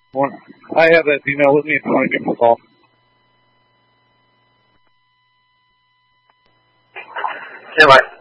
I have that email with me if you want to give him a call. Yeah, bye.